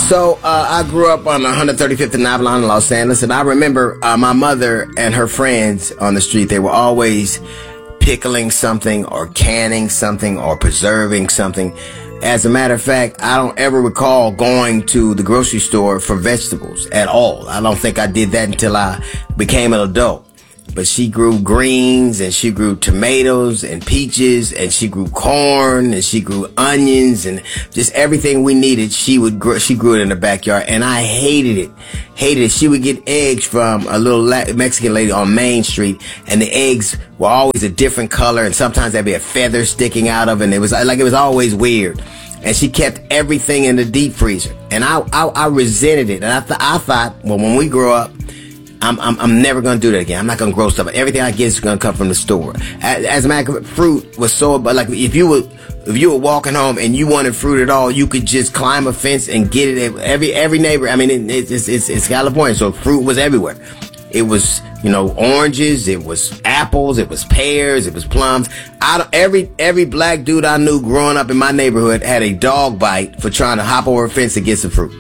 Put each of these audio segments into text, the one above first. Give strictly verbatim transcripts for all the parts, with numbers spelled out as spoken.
So uh, I grew up on one thirty-fifth and Avalon in Los Angeles, and I remember uh, my mother and her friends on the street, they were always pickling something or canning something or preserving something. As a matter of fact, I don't ever recall going to the grocery store for vegetables at all. I don't think I did that until I became an adult. But she grew greens, and she grew tomatoes and peaches, and she grew corn, and she grew onions, and just everything we needed. She would grow, she grew it in the backyard, and I hated it, hated it. She would get eggs from a little Mexican lady on Main Street, and the eggs were always a different color, and sometimes there'd be a feather sticking out of it, and it was like it was always weird. And she kept everything in the deep freezer, and I I, I resented it, and I th- I thought, well, when we grow up, I'm, I'm, I'm never going to do that again. I'm not going to grow stuff. Everything I get is going to come from the store. As, as a matter of fact, fruit was so, but like if you were, if you were walking home and you wanted fruit at all, you could just climb a fence and get it. Every, every neighbor, I mean, it, it's, it's, it's California, so fruit was everywhere. It was, you know, oranges, it was apples, it was pears, it was plums. I, every, every black dude I knew growing up in my neighborhood had a dog bite for trying to hop over a fence to get some fruit.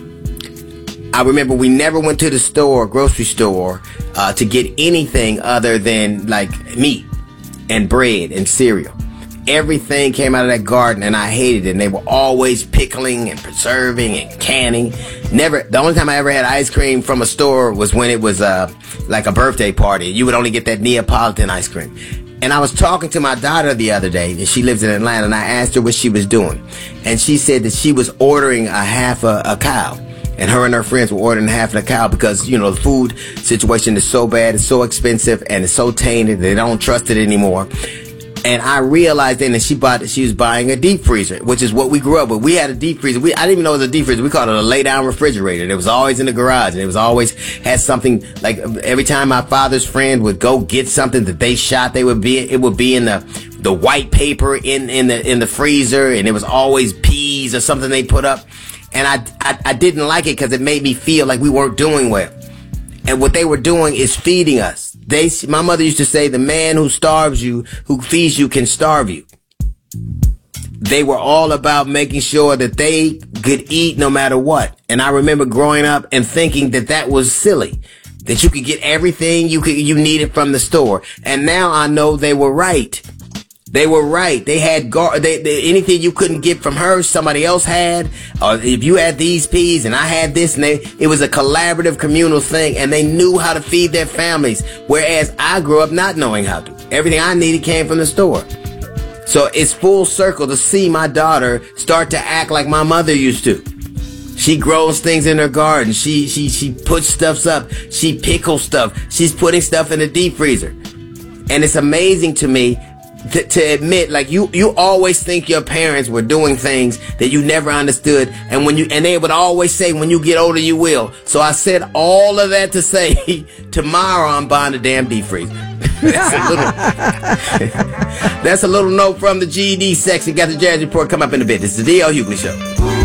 I remember we never went to the store, grocery store, uh, to get anything other than like meat and bread and cereal. Everything came out of that garden, and I hated it. And they were always pickling and preserving and canning. Never, the only time I ever had ice cream from a store was when it was, uh, like a birthday party. You would only get that Neapolitan ice cream. And I was talking to my daughter the other day, and she lives in Atlanta, and I asked her what she was doing. And she said that she was ordering a half a, a cow. And her and her friends were ordering half of the cow because, you know, the food situation is so bad, it's so expensive, and it's so tainted, they don't trust it anymore. And I realized then that she bought, she was buying a deep freezer, which is what we grew up with. We had a deep freezer. We, I didn't even know it was a deep freezer. We called it a lay down refrigerator. It was always in the garage, and it was always had something like every time my father's friend would go get something that they shot, they would be, it would be in the, the white paper in, in the, in the freezer, and it was always peas or something they put up. And I, I, I didn't like it because it made me feel like we weren't doing well. And what they were doing is feeding us. They, my mother used to say, the man who starves you, who feeds you, can starve you. They were all about making sure that they could eat no matter what. And I remember growing up and thinking that that was silly, that you could get everything you could, you needed from the store. And now I know they were right. They were right. They had gar- they, they, anything you couldn't get from her, somebody else had. Or if you had these peas and I had this, and they, it was a collaborative communal thing, and they knew how to feed their families. Whereas I grew up not knowing how to. Everything I needed came from the store. So it's full circle to see my daughter start to act like my mother used to. She grows things in her garden. She, she, she puts stuff up. She pickles stuff. She's putting stuff in the deep freezer. And it's amazing to me To, to admit, like you, you always think your parents were doing things that you never understood, and when you, and they would always say, when you get older, you will. So I said all of that to say, tomorrow I'm buying a damn deep freezer. That's a little, that's a little note from the G E D section. Got the Jazz Report come up in a bit. This is the D L Hughley Show.